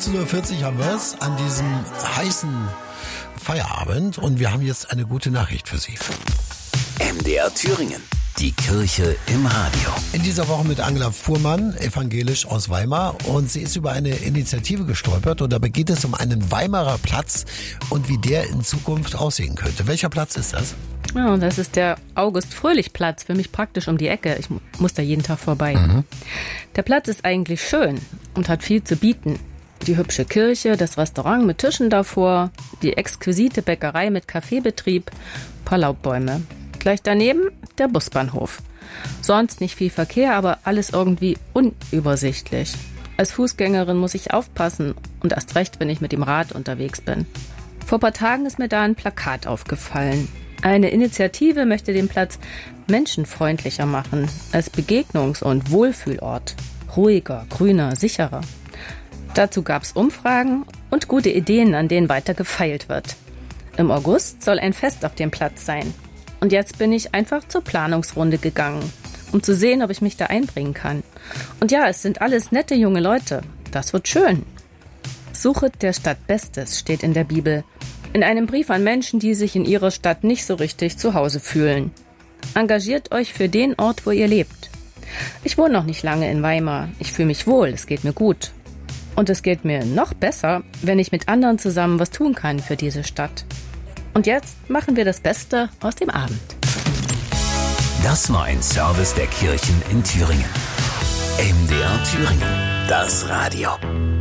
19:40 Uhr haben wir es an diesem heißen Feierabend und wir haben jetzt eine gute Nachricht für Sie. MDR Thüringen. Die Kirche im Radio. In dieser Woche mit Angela Fuhrmann, evangelisch aus Weimar. Und sie ist über eine Initiative gestolpert. Und dabei geht es um einen Weimarer Platz und wie der in Zukunft aussehen könnte. Welcher Platz ist das? Ja, das ist der August-Fröhlich-Platz. Für mich praktisch um die Ecke. Ich muss da jeden Tag vorbei. Der Platz ist eigentlich schön und hat viel zu bieten. Die hübsche Kirche, das Restaurant mit Tischen davor, die exquisite Bäckerei mit Kaffeebetrieb, paar Laubbäume. Gleich daneben der Busbahnhof. Sonst nicht viel Verkehr, aber alles irgendwie unübersichtlich. Als Fußgängerin muss ich aufpassen und erst recht, wenn ich mit dem Rad unterwegs bin. Vor ein paar Tagen ist mir da ein Plakat aufgefallen. Eine Initiative möchte den Platz menschenfreundlicher machen, als Begegnungs- und Wohlfühlort. Ruhiger, grüner, sicherer. Dazu gab es Umfragen und gute Ideen, an denen weiter gefeilt wird. Im August soll ein Fest auf dem Platz sein. Und jetzt bin ich einfach zur Planungsrunde gegangen, um zu sehen, ob ich mich da einbringen kann. Und ja, es sind alles nette junge Leute. Das wird schön. Suchet der Stadt Bestes steht in der Bibel. In einem Brief an Menschen, die sich in ihrer Stadt nicht so richtig zu Hause fühlen. Engagiert euch für den Ort, wo ihr lebt. Ich wohne noch nicht lange in Weimar. Ich fühle mich wohl, es geht mir gut. Und es geht mir noch besser, wenn ich mit anderen zusammen was tun kann für diese Stadt. Und jetzt machen wir das Beste aus dem Abend. Das war ein Service der Kirchen in Thüringen. MDR Thüringen. Das Radio.